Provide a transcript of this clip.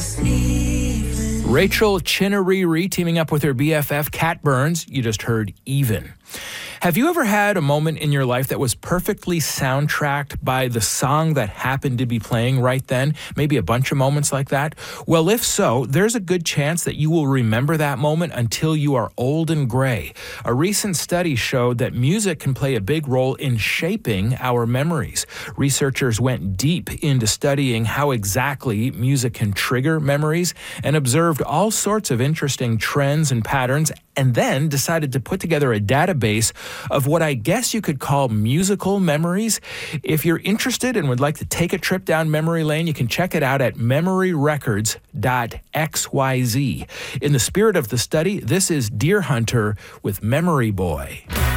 Rachel Chinariri teaming up with her BFF Kat Burns. You just heard Even. Have you ever had a moment in your life that was perfectly soundtracked by the song that happened to be playing right then? Maybe a bunch of moments like that? Well, if so, there's a good chance that you will remember that moment until you are old and gray. A recent study showed that music can play a big role in shaping our memories. Researchers went deep into studying how exactly music can trigger memories and observed all sorts of interesting trends and patterns, and then decided to put together a database of what I guess you could call musical memories. If you're interested and would like to take a trip down memory lane, you can check it out at memoryrecords.xyz. In the spirit of the study, this is Deer Hunter with Memory Boy.